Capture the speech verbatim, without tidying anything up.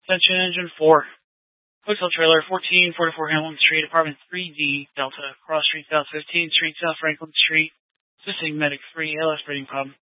Attention Engine four. Hotel Trailer fourteen forty-four Hamilton Street, Apartment three D, Delta, Cross Street South, fifteen Street South, Franklin Street. Assisting Medic three, L S breathing problem.